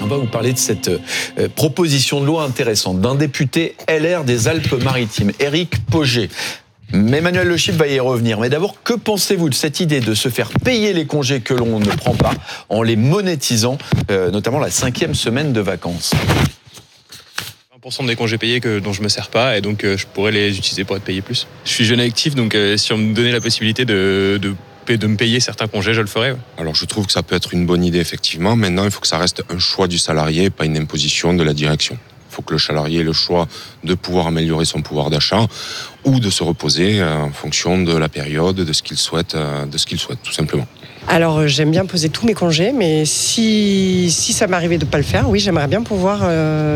On va vous parler de cette proposition de loi intéressante d'un député LR des Alpes-Maritimes, Éric Pauget. Emmanuel Le Chypre va y revenir. Mais d'abord, que pensez-vous de cette idée de se faire payer les congés que l'on ne prend pas en les monétisant, notamment la 5e semaine de vacances ? 20% des congés payés dont je me sers pas et donc je pourrais les utiliser pour être payé plus. Je suis jeune et actif, donc si on me donnait la possibilité de me payer certains congés, je le ferais. Ouais. Alors je trouve que ça peut être une bonne idée effectivement. Maintenant, il faut que ça reste un choix du salarié, pas une imposition de la direction. Il faut que le salarié ait le choix de pouvoir améliorer son pouvoir d'achat ou de se reposer en fonction de la période, de ce qu'il souhaite, tout simplement. Alors j'aime bien poser tous mes congés, mais si ça m'arrivait de ne pas le faire, oui, j'aimerais bien pouvoir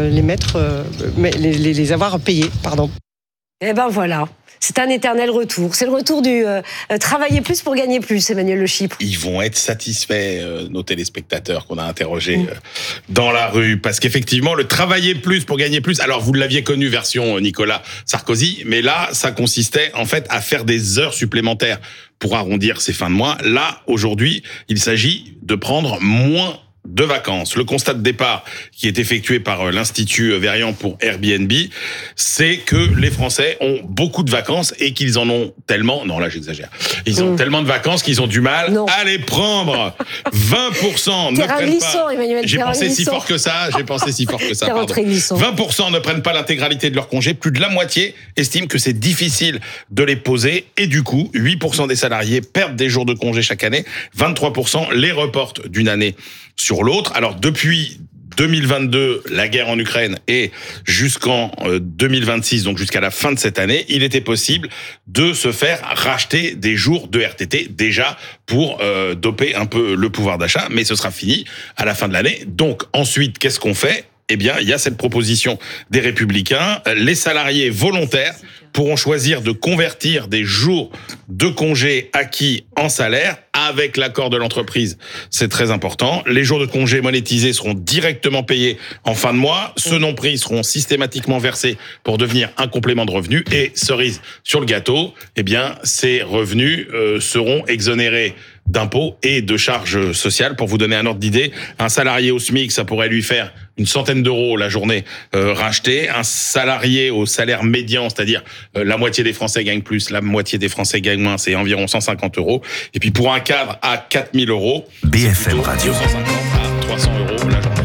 les avoir payés, pardon. Eh ben voilà, c'est un éternel retour. C'est le retour du travailler plus pour gagner plus, Emmanuel Le Chypre. Ils vont être satisfaits, nos téléspectateurs qu'on a interrogés dans la rue, parce qu'effectivement, le travailler plus pour gagner plus, alors vous l'aviez connu version Nicolas Sarkozy, mais là, ça consistait en fait à faire des heures supplémentaires pour arrondir ses fins de mois. Là, aujourd'hui, il s'agit de prendre moins de vacances. Le constat de départ qui est effectué par l'Institut Verian pour Airbnb, c'est que les Français ont beaucoup de vacances et qu'ils en ont tellement... Non, là, j'exagère. Ils ont tellement de vacances qu'ils ont du mal à les prendre. 20% ne prennent pas... Emmanuel, J'ai pensé si fort que ça. Pardon. 20% ne prennent pas l'intégralité de leur congé. Plus de la moitié estiment que c'est difficile de les poser. Et du coup, 8% des salariés perdent des jours de congé chaque année. 23% les reportent d'une année sur l'autre. Alors depuis 2022, la guerre en Ukraine, et jusqu'en 2026, donc jusqu'à la fin de cette année, il était possible de se faire racheter des jours de RTT déjà pour doper un peu le pouvoir d'achat, mais ce sera fini à la fin de l'année. Donc ensuite, qu'est-ce qu'on fait ? Eh bien, il y a cette proposition des Républicains. Les salariés volontaires pourront choisir de convertir des jours de congé acquis en salaire avec l'accord de l'entreprise. C'est très important. Les jours de congé monétisés seront directement payés en fin de mois. Ceux non pris seront systématiquement versés pour devenir un complément de revenu. Et cerise sur le gâteau, eh bien, ces revenus seront exonérés d'impôts et de charges sociales. Pour vous donner un ordre d'idée, un salarié au SMIC, ça pourrait lui faire une centaine d'euros la journée rachetée. Un salarié au salaire médian, c'est-à-dire la moitié des Français gagnent plus, la moitié des Français gagnent moins, c'est environ 150 euros. Et puis pour un cadre à 4 000 euros, BFM Radio, 250 à 300 euros la journée.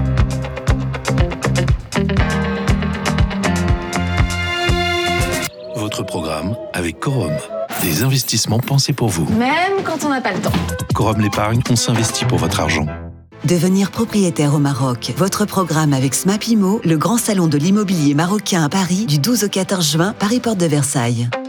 votre programme avec Corum. Des investissements pensés pour vous. Même quand on n'a pas le temps. Corum l'épargne, on s'investit pour votre argent. Devenir propriétaire au Maroc. Votre programme avec SMAP Immo, le grand salon de l'immobilier marocain à Paris, du 12 au 14 juin, Paris Porte de Versailles.